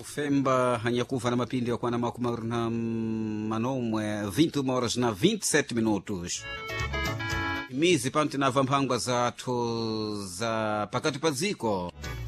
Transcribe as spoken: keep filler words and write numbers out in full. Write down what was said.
Femba hanyakuva na mapindi yakwana makumi na manomwe vinte horas na vinte e sete minutos. Mizi panti na vampangwa zathu za pakati pa dziko